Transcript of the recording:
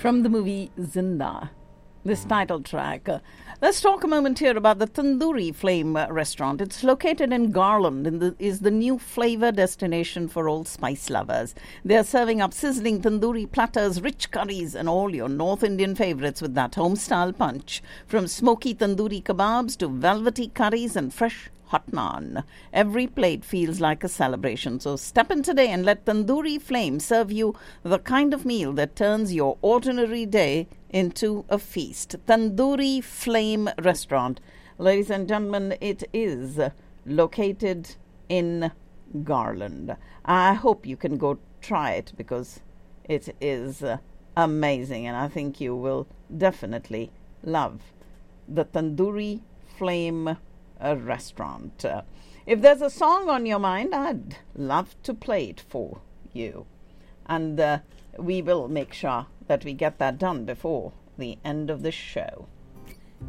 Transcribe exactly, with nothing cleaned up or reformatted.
from the movie Zinda, this title track. Uh, let's talk a moment here about the Tandoori Flame uh, restaurant. It's located in Garland and the, is the new flavor destination for all spice lovers. They're serving up sizzling tandoori platters, rich curries, and all your North Indian favorites with that home-style punch. From smoky tandoori kebabs to velvety curries and fresh hot naan. Every plate feels like a celebration. So step in today and let Tandoori Flame serve you the kind of meal that turns your ordinary day into a feast. Tandoori Flame Restaurant. Ladies and gentlemen, it is located in Garland. I hope you can go try it because it is uh, amazing, and I think you will definitely love the Tandoori Flame a restaurant. Uh, if there's a song on your mind, I'd love to play it for you. And uh, we will make sure that we get that done before the end of the show.